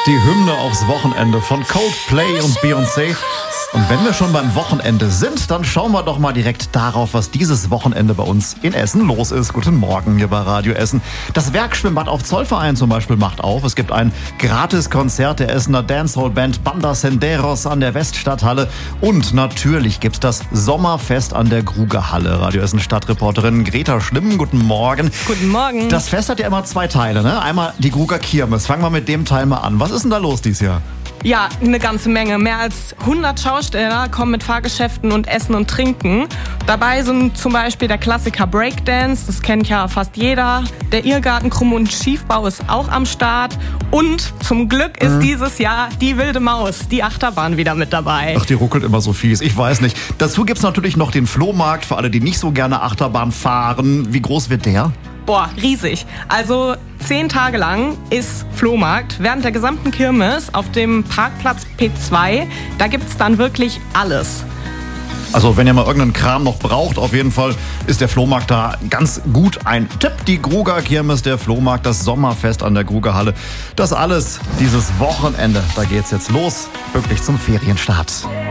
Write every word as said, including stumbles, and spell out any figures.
Die Hymne aufs Wochenende von Coldplay und Beyoncé. Und wenn wir schon beim Wochenende sind, dann schauen wir doch mal direkt darauf, was dieses Wochenende bei uns in Essen los ist. Guten Morgen hier bei Radio Essen. Das Werkschwimmbad auf Zollverein zum Beispiel macht auf. Es gibt ein Gratiskonzert der Essener Dancehall-Band Banda Senderos an der Weststadthalle. Und natürlich gibt's das Sommerfest an der Grugerhalle. Radio Essen Stadtreporterin Greta Schlimm, guten Morgen. Guten Morgen. Das Fest hat ja immer zwei Teile, ne? Einmal die Gruger Kirmes. Fangen wir mit dem Teil mal an. Was ist denn da los dieses Jahr? Ja, eine ganze Menge. Mehr als hundert Schausteller kommen mit Fahrgeschäften und Essen und Trinken. Dabei sind zum Beispiel der Klassiker Breakdance, das kennt ja fast jeder. Der Irrgarten Krumm- und Schiefbau ist auch am Start. Und zum Glück ist mhm. dieses Jahr die Wilde Maus, die Achterbahn, wieder mit dabei. Ach, die ruckelt immer so fies, ich weiß nicht. Dazu gibt's natürlich noch den Flohmarkt für alle, die nicht so gerne Achterbahn fahren. Wie groß wird der? Boah, riesig. Also zehn Tage lang ist Flohmarkt während der gesamten Kirmes auf dem Parkplatz P zwei. Da gibt's dann wirklich alles. Also wenn ihr mal irgendeinen Kram noch braucht, auf jeden Fall ist der Flohmarkt da ganz gut ein Tipp. Die Gruger Kirmes, der Flohmarkt, das Sommerfest an der Grugerhalle. Das alles dieses Wochenende. Da geht's jetzt los, wirklich zum Ferienstart.